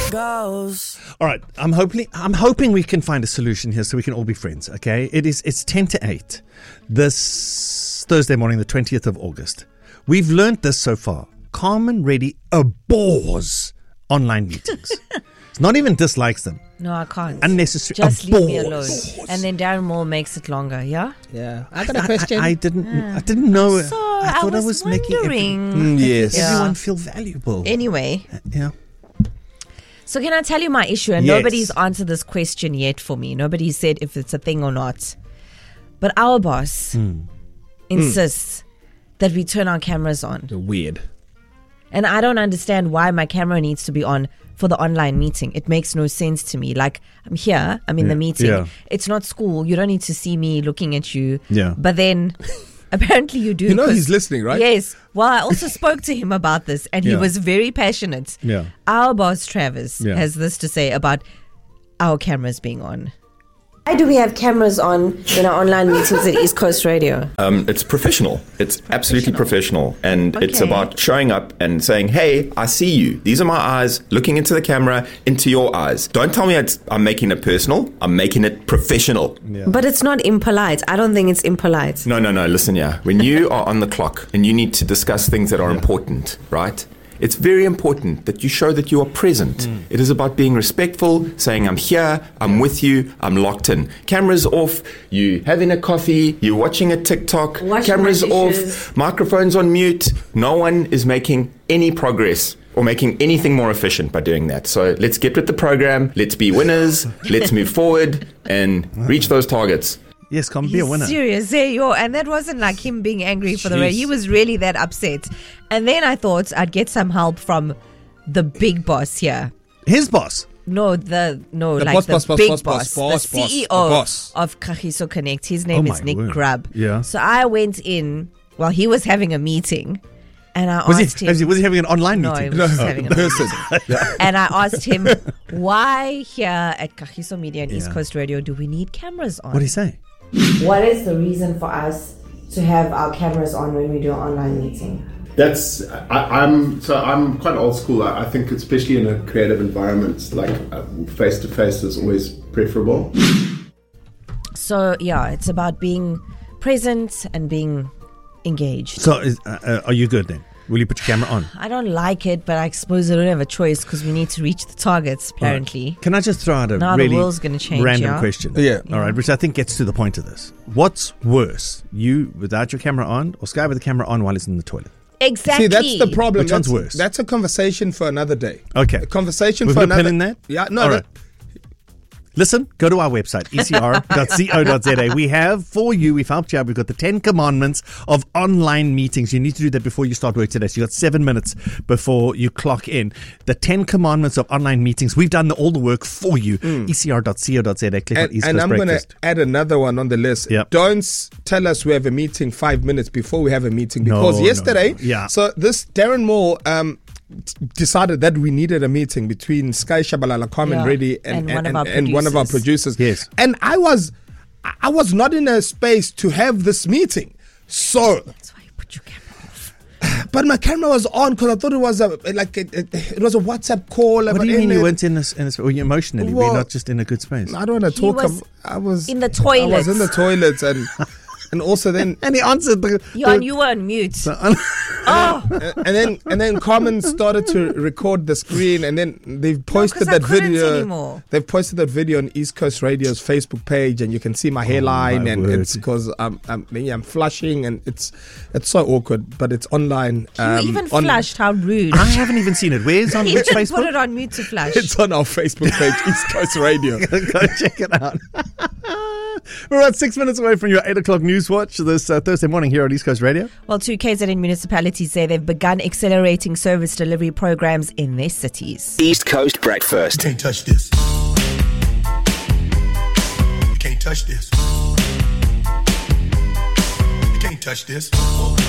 goes. All right, I'm hoping we can find a solution here so we can all be friends, okay? It's 10 to 8 this Thursday morning, the 20th of August. We've learned this so far. Carmen Reddy abhors online meetings. It's not even dislikes them. No, I can't. Unnecessary. Just leave me alone. Abhors. And then Darren Moore makes it longer, yeah? Yeah. I got a question. I didn't know. So I thought I was making wondering. Yes. everyone feel valuable. Anyway, Yeah. so can I tell you my issue? And Yes. nobody's answered this question yet for me. Nobody said if it's a thing or not. But our boss insists that we turn our cameras on. Weird. And I don't understand why my camera needs to be on for the online meeting. It makes no sense to me. Like, I'm here, I'm in the meeting. Yeah. It's not school. You don't need to see me looking at you. Yeah. But then apparently you do. You know 'cause- he's listening, right? Yes. Well, I also spoke to him about this and he Yeah. was very passionate. Yeah. Our boss, Travis, Yeah. has this to say about our cameras being on. Why do we have cameras on in our online meetings at East Coast Radio? It's professional. It's absolutely professional. And it's Okay. about showing up and saying, hey, I see you. These are my eyes looking into the camera, into your eyes. Don't tell me I'm making it personal. I'm making it professional. But it's not impolite. I don't think it's impolite. No. Listen, when you are on the clock and you need to discuss things that are important, right? It's very important that you show that you are present. It is about being respectful, saying, I'm here, I'm with you, I'm locked in. Cameras off, you having a coffee, you watching a TikTok, Washing cameras my dishes. off, microphones on mute. No one is making any progress or making anything more efficient by doing that. So let's get with the program, let's be winners, let's move forward and reach those targets. Yes, Carmen, be a winner. Serious, and that wasn't like him being angry for the Jeez. race. He was really that upset. And then I thought I'd get some help from the big boss here. His boss. No, boss, the big boss, boss, the CEO the boss. of Kagiso Connect. His name Oh is my Nick word. Grubb. Yeah. So I went in while he was having a meeting, and I Was asked he him. having an online No, meeting? he was just having a Person. And I asked him, why here at Kagiso Media and East Yeah. Coast Radio do we need cameras on? What did he say? What is the reason for us to have our cameras on when we do an online meeting? I'm quite old school. I think especially in a creative environment, like face to face is always preferable. So yeah, it's about being present and being engaged. So, are you good then? Will you put your camera on? I don't like it, but I suppose I don't have a choice because we need to reach the targets, apparently. Can I just throw out a Now the really world's gonna change, random yeah? question? Yeah. All right, which I think gets to the point of this. What's worse, you without your camera on or Sky with the camera on while it's in the toilet? Exactly. See, that's the problem. Which one's worse? That's a conversation for another day. Okay. A conversation We've for got a another. pin in that? Yeah. No. All no. right. Listen, go to our website, ecr.co.za. We have for you, we've helped you out. We've got the 10 commandments of online meetings. You need to do that before you start work today. So you got 7 minutes before you clock in. The 10 commandments of online meetings. We've done all the work for you. ecr.co.za. Click on East And Coast I'm going to Breakfast. add another one on the list. Yep. Don't tell us we have a meeting 5 minutes before we have a meeting, because No, yesterday, no. Yeah. so this Darren Moore decided that we needed a meeting between Sky Shabalala, Carmen Yeah. Reddy, And and one of our one of our producers. producers. Yes. And I was not in a space to have this meeting. So, That's why you put your camera off. but my camera was on because I thought it was it was a WhatsApp call. What do you mean you weren't in this? Were you emotionally? Were you Well, not just in a good space? I don't want to He talk. was I was in the I was toilet. in the toilet and also then And he answered the. You were on mute. and then Carmen started to record the screen, and then they've posted 'cause I that couldn't video. anymore. They've posted that video on East Coast Radio's Facebook page, and you can see my hairline, my and word. it's because I'm flushing, and it's so awkward, but it's online. You even on- flushed. How rude. I haven't even seen it. Where's on He which just put Facebook? it on mute to flush. It's on our Facebook page, East Coast Radio. Go check it out. We're about 6 minutes away from your 8 o'clock news watch this Thursday morning here on East Coast Radio. Well, 2 KZN municipalities say they've begun accelerating service delivery programs in their cities. East Coast Breakfast. Can't touch this. You can't touch this. You can't touch this.